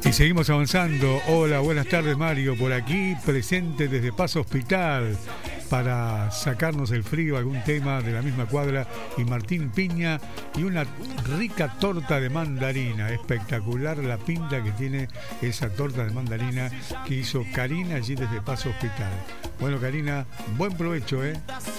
Y seguimos avanzando. Hola, buenas tardes, Mario. Por aquí, presente desde Paso Hospital para sacarnos el frío, algún tema de la misma cuadra. Y Martín Piña y una rica torta de mandarina. Espectacular la pinta que tiene esa torta de mandarina que hizo Karina allí desde Paso Hospital. Bueno, Karina, buen provecho, ¿eh?